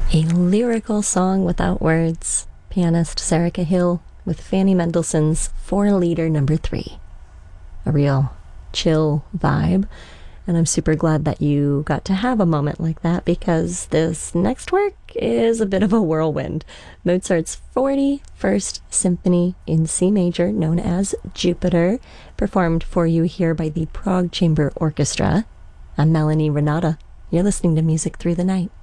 A lyrical song without words. Pianist Sarah Cahill with Fanny Mendelssohn's 4-liter number 3. A real chill vibe. And I'm super glad that you got to have a moment like that, because this next work is a bit of a whirlwind. Mozart's 41st Symphony in C major, known as Jupiter, performed for you here by the Prague Chamber Orchestra. I'm Melanie Renata. You're listening to Music Through the Night.